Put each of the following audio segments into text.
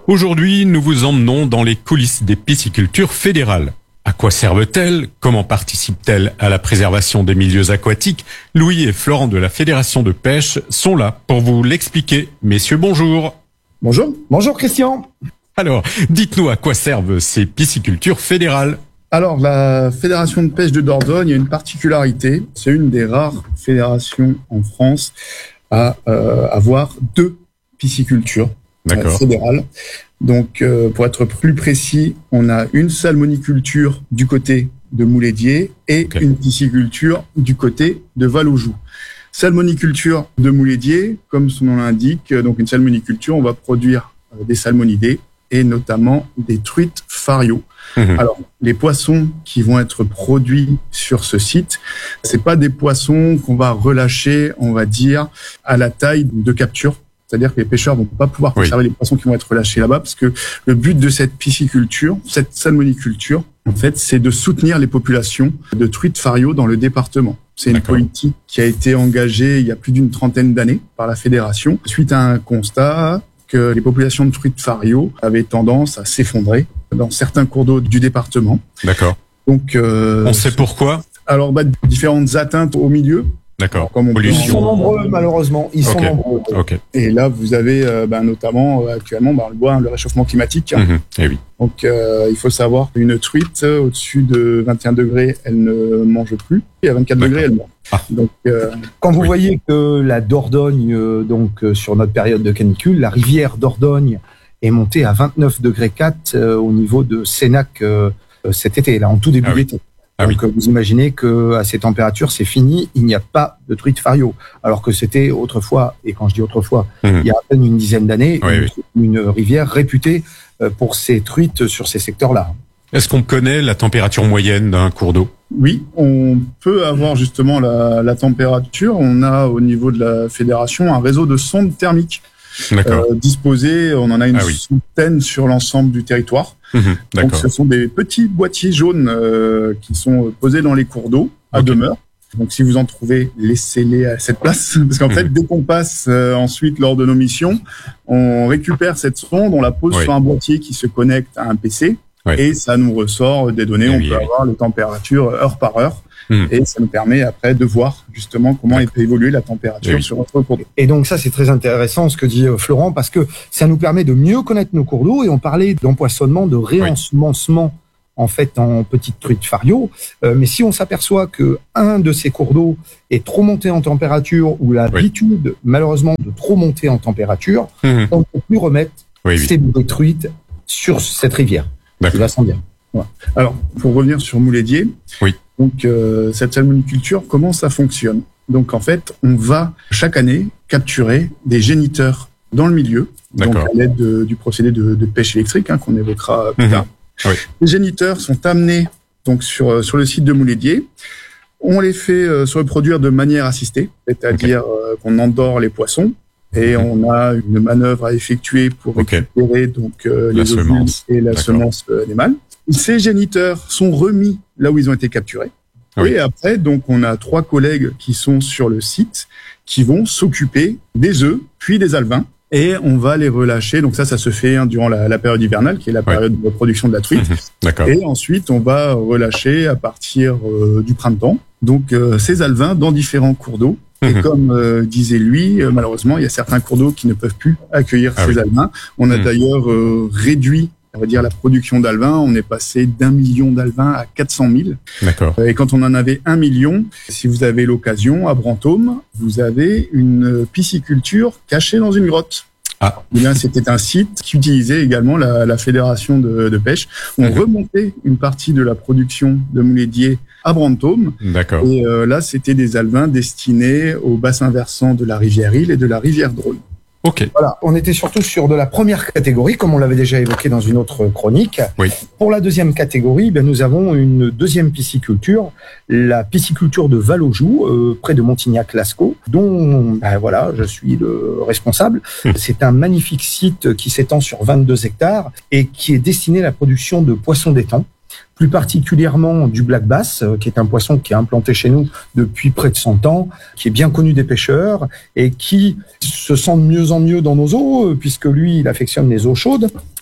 Aujourd'hui, nous vous emmenons dans les coulisses des piscicultures fédérales. À quoi servent-elles? Comment participent-elles à la préservation des milieux aquatiques? Louis et Florent de la Fédération de pêche sont là pour vous l'expliquer. Messieurs, bonjour. Bonjour. Bonjour Christian. Alors, dites-nous à quoi servent ces piscicultures fédérales? Alors, la Fédération de pêche de Dordogne a une particularité. C'est une des rares fédérations en France à avoir deux piscicultures fédérales. Donc, pour être plus précis, on a une salmoniculture du côté de Moulédier et une pisciculture du côté de Val-aux-Joues. Salmoniculture de Moulédier, comme son nom l'indique, donc une salmoniculture, on va produire des salmonidés et notamment des truites fario. Alors, les poissons qui vont être produits sur ce site, c'est pas des poissons qu'on va relâcher, on va dire, à la taille de capture. C'est-à-dire que les pêcheurs vont pas pouvoir conserver les poissons qui vont être relâchés là-bas, parce que le but de cette pisciculture, cette salmoniculture, en fait, c'est de soutenir les populations de truites fario dans le département. C'est une politique qui a été engagée il y a plus d'une trentaine d'années par la fédération, suite à un constat que les populations de truites fario avaient tendance à s'effondrer dans certains cours d'eau du département. D'accord. Donc, on sait pourquoi? Alors, différentes atteintes au milieu. D'accord. Ils sont nombreux, malheureusement. Ils sont nombreux. Et là, vous avez notamment actuellement, on le voit, le réchauffement climatique. Eh oui. Donc, il faut savoir qu'une truite au-dessus de 21 degrés, elle ne mange plus. Et à 24 degrés, elle meurt. Donc, quand vous voyez que la Dordogne, sur notre période de canicule, la rivière Dordogne est montée à 29 degrés 4 au niveau de Sénac cet été, là, en tout début d'été. Donc, vous imaginez que à ces températures, c'est fini, il n'y a pas de truite fario. Alors que c'était autrefois, et quand je dis autrefois, il y a à peine une dizaine d'années, une rivière réputée pour ses truites sur ces secteurs-là. Est-ce qu'on connaît la température moyenne d'un cours d'eau? Oui, on peut avoir justement la température. On a au niveau de la fédération un réseau de sondes thermiques disposées. On en a une centaine sur l'ensemble du territoire. Donc, ce sont des petits boîtiers jaunes qui sont posés dans les cours d'eau à demeure. Donc, si vous en trouvez, laissez-les à cette place. Parce qu'en fait, dès qu'on passe ensuite lors de nos missions, on récupère cette sonde, on la pose sur un boîtier qui se connecte à un PC et ça nous ressort des données. On peut avoir les températures heure par heure. Et ça nous permet après de voir justement comment peut évoluer la température sur notre cours d'eau. Et donc ça, c'est très intéressant ce que dit Florent, parce que ça nous permet de mieux connaître nos cours d'eau. Et on parlait d'empoisonnement, de réensemencement en fait en petites truites fario. Mais si on s'aperçoit que un de ces cours d'eau est trop monté en température ou l'habitude malheureusement de trop monter en température, on ne peut plus remettre ces truites sur cette rivière. Qui va sans dire. Alors, pour revenir sur Moulédier, donc cette salmoniculture, comment ça fonctionne? Donc en fait, on va chaque année capturer des géniteurs dans le milieu, donc à l'aide du procédé de pêche électrique qu'on évoquera plus tard. Les géniteurs sont amenés donc sur le site de Moulédier. On les fait se reproduire de manière assistée, c'est-à-dire qu'on endort les poissons. Et on a une manœuvre à effectuer pour récupérer donc les ovules et la semence des mâles. Ces géniteurs sont remis là où ils ont été capturés. Et après, donc, on a 3 collègues qui sont sur le site qui vont s'occuper des œufs, puis des alevins. Et on va les relâcher. Donc ça se fait durant la période hivernale, qui est la période de reproduction de la truite. Et ensuite, on va relâcher à partir du printemps. Donc ces alevins dans différents cours d'eau. Et comme disait lui, malheureusement, il y a certains cours d'eau qui ne peuvent plus accueillir ces alevins. On a d'ailleurs réduit, on va dire, la production d'alevins. On est passé d'1 million d'alevins à 400 000. Et quand on en avait 1 million, si vous avez l'occasion, à Brantôme, vous avez une pisciculture cachée dans une grotte. Et bien, c'était un site qui utilisait également la fédération de pêche. On remontait une partie de la production de Moulédier à Brantôme. Et là, c'était des alevins destinés au bassin versant de la rivière Île et de la rivière Drône. Voilà, on était surtout sur de la première catégorie, comme on l'avait déjà évoqué dans une autre chronique. Pour la deuxième catégorie, nous avons une deuxième pisciculture, la pisciculture de Val-aux-Joues, près de Montignac-Lascaux, dont je suis le responsable. C'est un magnifique site qui s'étend sur 22 hectares et qui est destiné à la production de poissons d'étang. Plus particulièrement du black bass, qui est un poisson qui est implanté chez nous depuis près de 100 ans, qui est bien connu des pêcheurs et qui se sent de mieux en mieux dans nos eaux, puisque lui, il affectionne les eaux chaudes.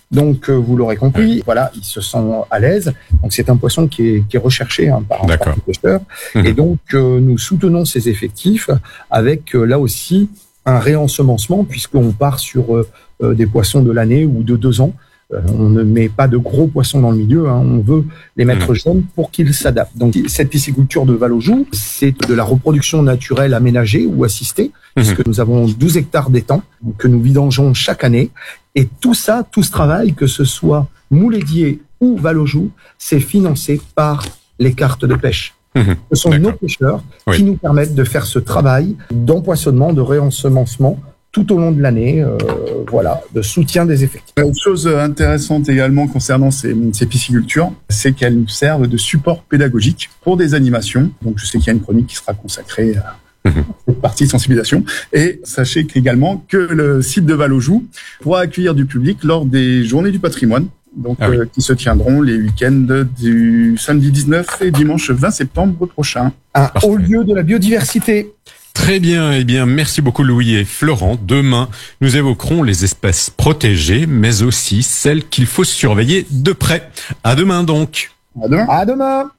Donc, vous l'aurez compris, voilà, ils se sentent à l'aise. Donc, c'est un poisson qui est recherché par les pêcheurs. Et donc, nous soutenons ces effectifs avec, là aussi, un réensemencement, puisqu'on part sur des poissons de l'année ou de 2 ans. On ne met pas de gros poissons dans le milieu, on veut les mettre jeunes pour qu'ils s'adaptent. Donc cette pisciculture de Val-aux-Joues, c'est de la reproduction naturelle aménagée ou assistée, puisque nous avons 12 hectares d'étangs que nous vidangeons chaque année. Et tout ça, tout ce travail, que ce soit Moulédier ou Val-aux-Joues, c'est financé par les cartes de pêche. Ce sont nos pêcheurs qui nous permettent de faire ce travail d'empoisonnement, de réensemencement tout au long de l'année, de soutien des effectifs. Une chose intéressante également concernant ces piscicultures, c'est qu'elles nous servent de support pédagogique pour des animations. Donc je sais qu'il y a une chronique qui sera consacrée à cette partie de sensibilisation. Et sachez également que le site de Val-aux-Joues pourra accueillir du public lors des Journées du patrimoine, donc qui se tiendront les week-ends du samedi 19 et dimanche 20 septembre prochain. Un haut lieu de la biodiversité. Très bien, merci beaucoup Louis et Florent. Demain, nous évoquerons les espèces protégées, mais aussi celles qu'il faut surveiller de près. À demain donc. À demain. À demain.